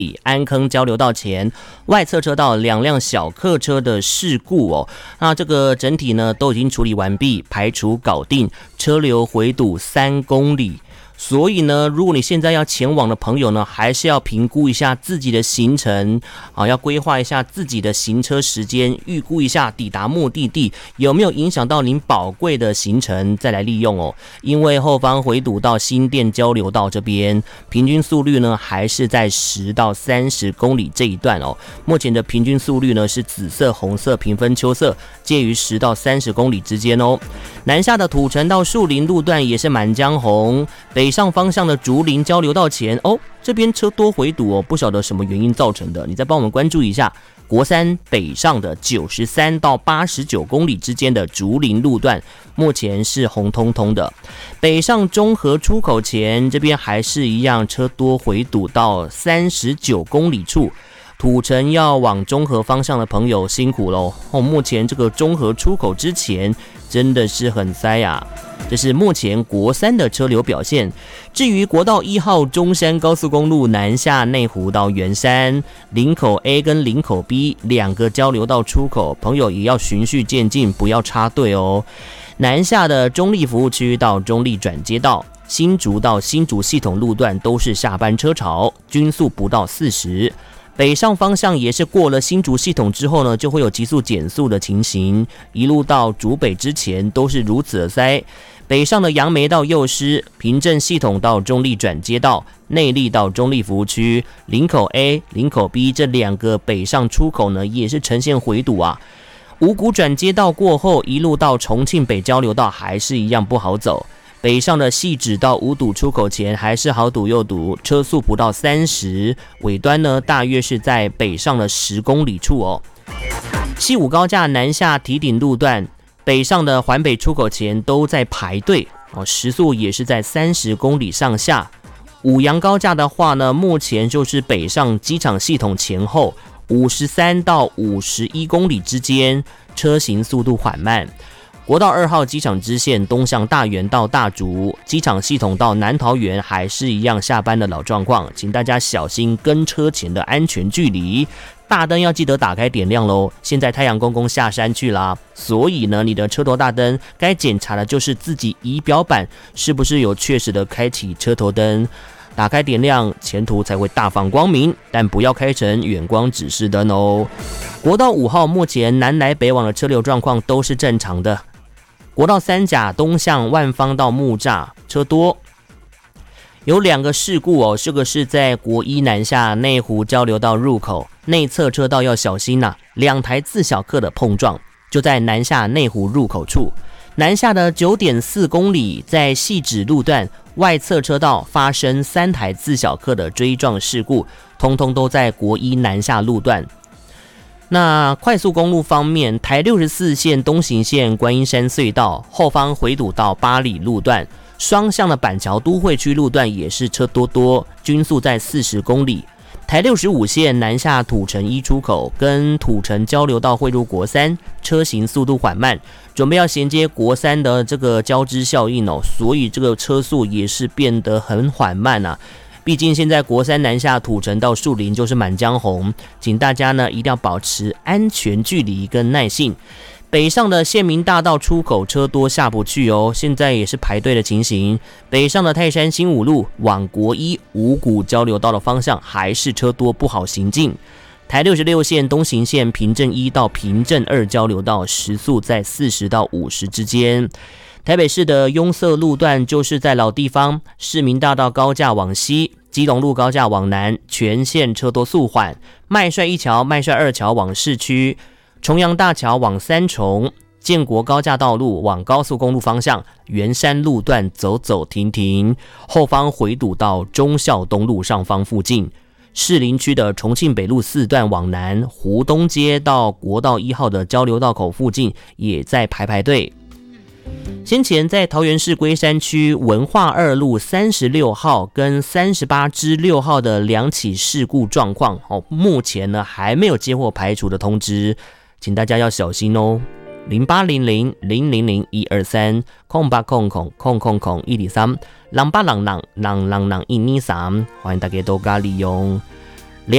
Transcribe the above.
安坑交流道前外侧车道2辆小客车的事故哦，那这个整体呢都已经处理完毕，排除搞定，车流回堵3公里。所以呢，如果你现在要前往的朋友呢，还是要评估一下自己的行程啊，要规划一下自己的行车时间，预估一下抵达目的地有没有影响到您宝贵的行程，再来利用哦。因为后方回堵到新店交流道这边，平均速率呢还是在10到30公里这一段哦。目前的平均速率呢是紫色、红色平分秋色，介于10到30公里之间哦。南下的土城到树林路段也是满江红，北上方向的竹林交流道前哦，这边车多回堵哦，不晓得什么原因造成的，你再帮我们关注一下。国三北上的93到89公里之间的竹林路段，目前是红彤彤的。北上中和出口前，这边还是一样车多回堵到39公里处。土城要往中和方向的朋友辛苦喽哦！目前这个中和出口之前真的是很塞啊。这是目前国三的车流表现。至于国道1号中山高速公路南下内湖到圆山，林口 A 跟林口 B 2个交流道出口，朋友也要循序渐进，不要插队哦。南下的中立服务区到中立转接道，新竹到新竹系统路段都是下班车潮，均速不到40。北上方向也是过了新竹系统之后呢，就会有急速减速的情形，一路到竹北之前都是如此的塞。北上的杨梅到幼师，平镇系统到中立转接道，内坜到中立服务区，林口 A、林口 B 这2个北上出口呢，也是呈现回堵啊。五股转接道过后，一路到重庆北交流道还是一样不好走。北上的汐止到五堵出口前还是好堵又堵，车速不到30，尾端呢大约是在北上的10公里处哦。西武高架南下堤顶路段，北上的环北出口前都在排队哦，时速也是在30公里上下。五杨高架的话呢，目前就是北上机场系统前后53到51公里之间，车行速度缓慢。国道2号机场支线东向大园到大竹，机场系统到南桃园还是一样下班的老状况，请大家小心跟车前的安全距离。大灯要记得打开点亮咯，现在太阳公公下山去啦，所以呢，你的车头大灯该检查的就是自己仪表板是不是有确实的开启车头灯，打开点亮，前途才会大放光明，但不要开成远光指示灯哦。国道5号目前南来北往的车流状况都是正常的。国道3甲东向万方到木栅车多，有2个事故哦，这个是在国一南下内湖交流道入口内侧车道要小心啊，2台自小客的碰撞就在南下内湖入口处。南下的 9.4 公里，在汐止路段外侧车道发生3台自小客的追撞事故，通通都在国一南下路段。那快速公路方面，台64线东行线观音山隧道后方回堵到八里路段，双向的板桥都会区路段也是车多，均速在40公里。台65线南下土城一出口跟土城交流道汇入国三，车行速度缓慢，准备要衔接国三的这个交织效应哦，所以这个车速也是变得很缓慢啊。毕竟现在国三南下土城到树林就是满江红，请大家呢一定要保持安全距离跟耐性。北上的县民大道出口车多下不去哦，现在也是排队的情形。北上的泰山新五路往国一五股交流道的方向还是车多不好行进。台66线东行线平镇1到平镇2交流道时速在40到50之间。台北市的拥塞路段就是在老地方，市民大道高架往西，基隆路高架往南，全线车多速缓。麦帅一桥、麦帅2桥往市区，重阳大桥往三重，建国高架道路往高速公路方向，圆山路段走走停停，后方回堵到忠孝东路上方附近。士林区的重庆北路4段往南，湖东街到国道1号的交流道口附近也在排队。先前在桃园市龟山区文化2路36号跟38-6号的2起事故状况，目前呢还没有接获排除的通知，请大家要小心哦。0800-000-123 0800-000-123 0800-000-123，欢迎大家多加利用。